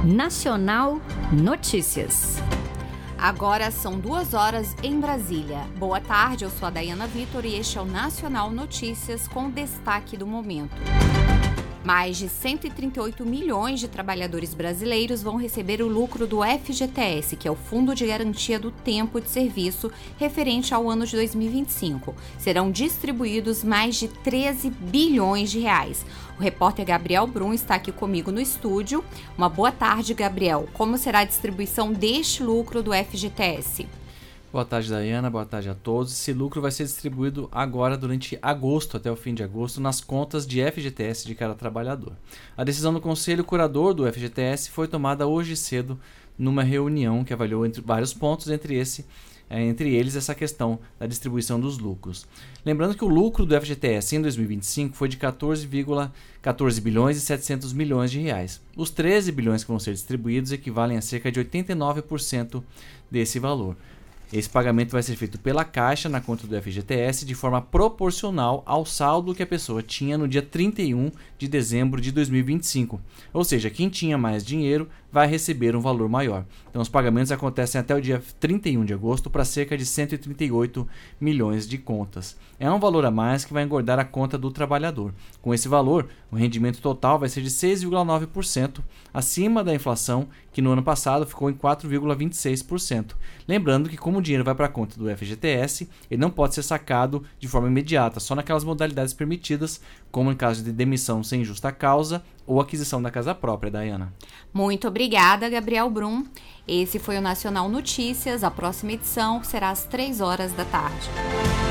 Nacional Notícias. Agora são 2h em Brasília. Boa tarde, eu sou a Dayana Vitor e este é o Nacional Notícias com destaque do momento. Mais de 138 milhões de trabalhadores brasileiros vão receber o lucro do FGTS, que é o Fundo de Garantia do Tempo de Serviço, referente ao ano de 2025. Serão distribuídos mais de 13 bilhões de reais. O repórter Gabriel Brum está aqui comigo no estúdio. Uma boa tarde, Gabriel. Como será a distribuição deste lucro do FGTS? Boa tarde, Dayana. Boa tarde a todos. Esse lucro vai ser distribuído agora durante agosto, até o fim de agosto, nas contas de FGTS de cada trabalhador. A decisão do Conselho Curador do FGTS foi tomada hoje cedo numa reunião que avaliou vários pontos, entre eles essa questão da distribuição dos lucros. Lembrando que o lucro do FGTS em 2025 foi de 14 bilhões e 700 milhões de reais. Os 13 bilhões que vão ser distribuídos equivalem a cerca de 89% desse valor. Esse pagamento vai ser feito pela Caixa na conta do FGTS de forma proporcional ao saldo que a pessoa tinha no dia 31 de dezembro de 2025. Ou seja, quem tinha mais dinheiro vai receber um valor maior. Então os pagamentos acontecem até o dia 31 de agosto para cerca de 138 milhões de contas. É um valor a mais que vai engordar a conta do trabalhador. Com esse valor, o rendimento total vai ser de 6,9%, acima da inflação, que no ano passado ficou em 4,26%. Lembrando que como o dinheiro vai para a conta do FGTS, ele não pode ser sacado de forma imediata, só naquelas modalidades permitidas, como em caso de demissão sem justa causa ou aquisição da casa própria, Dayana. Muito obrigada, Gabriel Brum. Esse foi o Nacional Notícias. A próxima edição será às 3h da tarde.